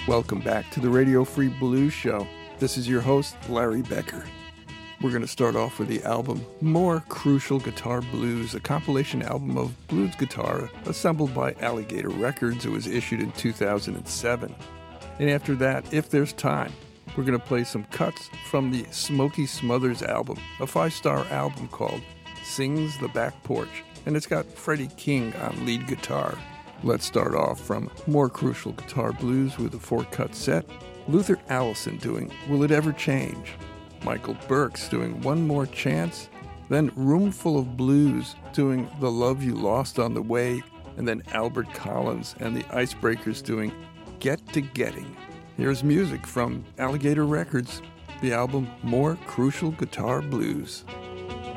Welcome back to the Radio Free Blues Show. This is your host, Larry Becker. We're going to start off with the album More Crucial Guitar Blues, a compilation album of blues guitar assembled by Alligator Records. It was issued in 2007. And after that, If There's Time, we're going to play some cuts from the Smokey Smothers album, a 5-star album called Sings the Back Porch, and it's got Freddie King on lead guitar. Let's start off from More Crucial Guitar Blues with a 4-cut set. Luther Allison doing Will It Ever Change? Michael Burks doing One More Chance. Then Roomful of Blues doing The Love You Lost on the Way. And then Albert Collins and the Icebreakers doing Get to Getting. Here's music from Alligator Records, the album More Crucial Guitar Blues.